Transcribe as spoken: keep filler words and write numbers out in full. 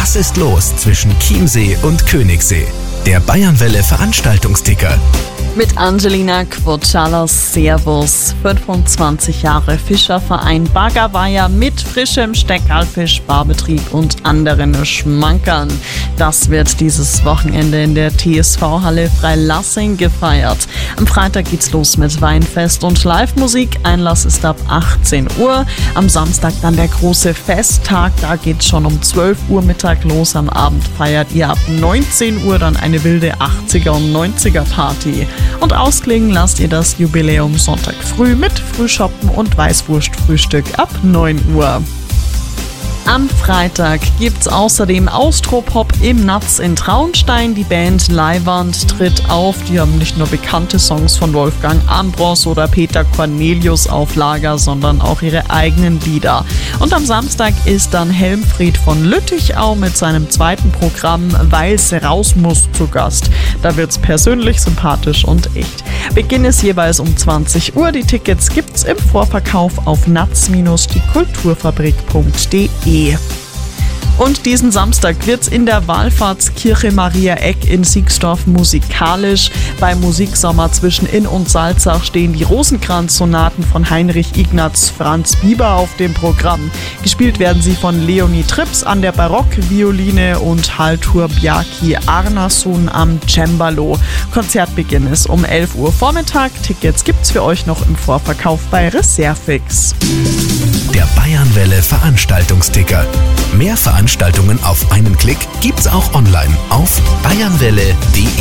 Was ist los zwischen Chiemsee und Königssee? Der Bayernwelle Veranstaltungsticker. Mit Angelina Quotschalos, Servus. fünfundzwanzig Jahre Fischerverein Baggerweiher mit frischem Steckerlfisch, Barbetrieb und anderen Schmankern. Das wird dieses Wochenende in der T S V-Halle Freilassing gefeiert. Am Freitag geht's los mit Weinfest und Live-Musik. Einlass ist ab achtzehn Uhr. Am Samstag dann der große Festtag. Da geht's schon um zwölf Uhr Mittag los. Am Abend feiert ihr ab neunzehn Uhr dann eine wilde achtziger und neunziger Party. Und ausklingen lasst ihr das Jubiläum Sonntag früh mit Frühschoppen und Weißwurstfrühstück ab neun Uhr. Am Freitag gibt's außerdem Austropop im Natz in Traunstein. Die Band Leiwand tritt auf. Die haben nicht nur bekannte Songs von Wolfgang Ambros oder Peter Cornelius auf Lager, sondern auch ihre eigenen Lieder. Und am Samstag ist dann Helmfried von Lüttichau mit seinem zweiten Programm Weil's raus muss zu Gast. Da wird's persönlich, sympathisch und echt. Beginn ist jeweils um zwanzig Uhr. Die Tickets gibt's im Vorverkauf auf natz die kulturfabrik punkt de. Und diesen Samstag wird's in der Wallfahrtskirche Maria Eck in Siegsdorf musikalisch. Beim Musiksommer zwischen Inn und Salzach stehen die Rosenkranz-Sonaten von Heinrich Ignaz Franz Bieber auf dem Programm. Gespielt werden sie von Leonie Trips an der Barockvioline und Haltur Bjarki Arnason am Cembalo. Konzertbeginn ist um elf Uhr Vormittag. Tickets gibt's für euch noch im Vorverkauf bei Reservix. Der Bayernwelle Veranstaltungsticker. Mehr Veranstaltungen auf einen Klick gibt's auch online auf bayernwelle punkt de.